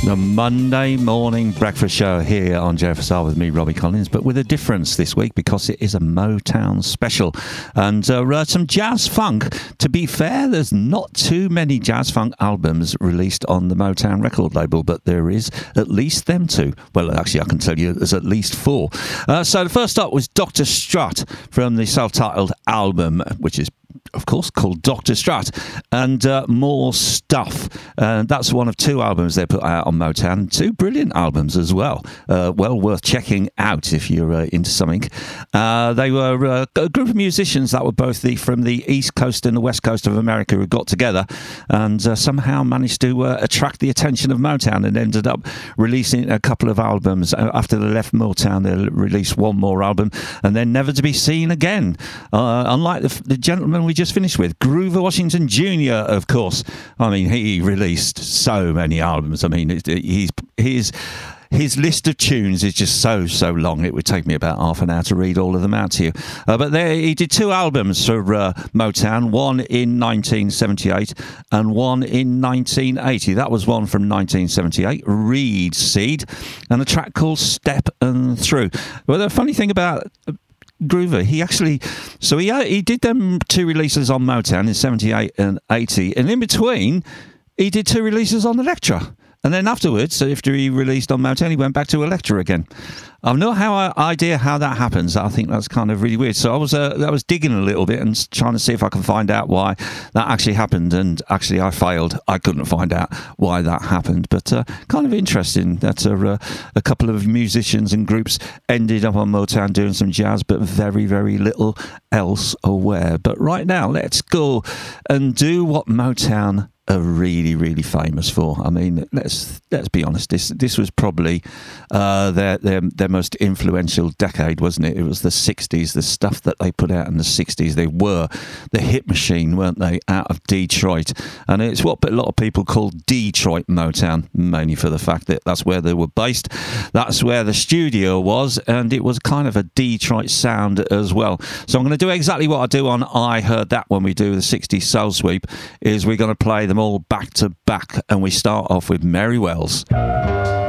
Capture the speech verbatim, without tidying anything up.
The Monday morning breakfast show here on J F S R with me, Robbie Collins, but with a difference this week because it is a Motown special and uh, uh, some jazz funk. To be fair, there's not too many jazz funk albums released on the Motown record label, but there is at least them two. Well, actually, I can tell you there's at least four. Uh, so the first up was Doctor Strut from the self-titled album, which is of course, called Doctor Strut, and uh, More Stuff. Uh, that's one of two albums they put out on Motown. Two brilliant albums as well. Uh, well worth checking out if you're uh, into something. Uh, they were uh, a group of musicians that were both the, from the East Coast and the West Coast of America who got together and uh, somehow managed to uh, attract the attention of Motown and ended up releasing a couple of albums. After they left Motown, they released one more album and then never to be seen again. Uh, unlike the, the gentleman we just finished with, Grover Washington Junior, of course. I mean, he released so many albums. I mean, it, it, he's his his list of tunes is just so so long. It would take me about half an hour to read all of them out to you. Uh, but there, he did two albums for uh, Motown, one in nineteen seventy-eight and one in nineteen eighty. That was one from nineteen seventy-eight, Reed Seed, and a track called Step and Through. Well, the funny thing about Groover, he actually, so he he did them two releases on Motown in seventy-eight and eighty, and in between, he did two releases on Elektra. And then afterwards, after he released on Motown, he went back to Elektra again. I've no how, idea how that happens. I think that's kind of really weird. So I was uh, I was digging a little bit and trying to see if I can find out why that actually happened. And actually, I failed. I couldn't find out why that happened. But uh, kind of interesting that uh, a couple of musicians and groups ended up on Motown doing some jazz, but very, very little else aware. But right now, let's go and do what Motown are really, really famous for. I mean, let's let's be honest. This this was probably uh, their their their most influential decade, wasn't it? It was the sixties. The stuff that they put out in the sixties. They were the hit machine, weren't they? Out of Detroit, and it's what a lot of people call Detroit Motown, mainly for the fact that that's where they were based. That's where the studio was, and it was kind of a Detroit sound as well. So I'm going to do exactly what I do on I Heard That when we do the sixties Soul Sweep. Is we're going to play them all back to back, and we start off with Mary Wells.